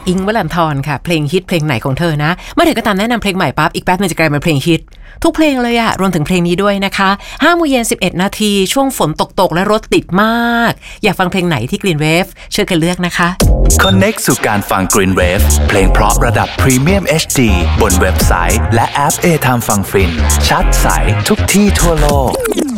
อิงค์ วลันธรค่ะเพลงฮิตเพลงไหนของเธอนะเมื่อเธอก็ตามแนะนำเพลงใหม่ปั๊บอีกแป๊บนึงจะกลายเป็นเพลงฮิตทุกเพลงเลยอะรวมถึงเพลงนี้ด้วยนะคะ5 โมงเย็น 11 นาทีช่วงฝนตกและรถติดมากอยากฟังเพลงไหนที่ Green Wave ช่วยกันเลือกนะคะ Connect สู่การฟัง Green Wave เพลงเพราะระดับ Premium HD บนเว็บไซต์และแอป A Time ฟังฟินชัดใสทุกที่ทั่วโลก